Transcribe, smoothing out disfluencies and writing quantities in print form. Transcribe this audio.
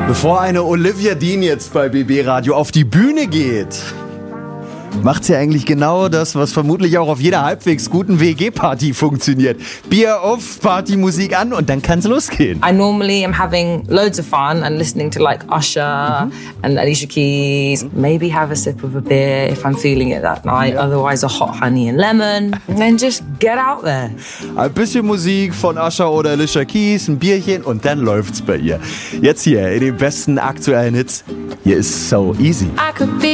Bevor eine Olivia Dean jetzt bei BB Radio auf die Bühne geht, macht sie eigentlich genau das, was vermutlich auch auf jeder halbwegs guten WG-Party funktioniert. Bier auf, Partymusik an und dann kann's losgehen. I normally am having loads of fun and listening to like Usher and Alicia Keys. Maybe have a sip of a beer if I'm feeling it that night. Otherwise a hot honey and lemon. And then just get out there. Ein bisschen Musik von Usher oder Alicia Keys, ein Bierchen und dann läuft's bei ihr. Jetzt hier in den besten aktuellen Hits. Hier ist So Easy. I could be